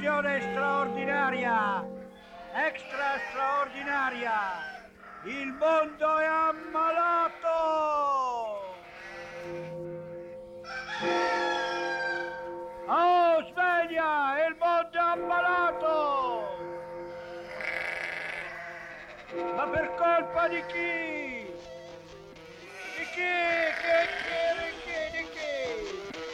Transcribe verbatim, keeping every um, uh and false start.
Informazione straordinaria! Extra straordinaria! Il mondo è ammalato! Oh, sveglia! Il mondo è ammalato! Ma per colpa di chi? Di chi? Che chi?